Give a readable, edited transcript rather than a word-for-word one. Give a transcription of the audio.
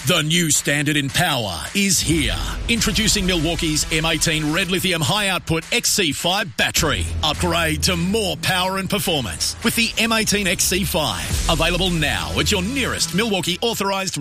The new standard in power is here. Introducing Milwaukee's M18 Red Lithium High Output XC5 battery. Upgrade to more power and performance with the M18 XC5. Available now at your nearest Milwaukee authorised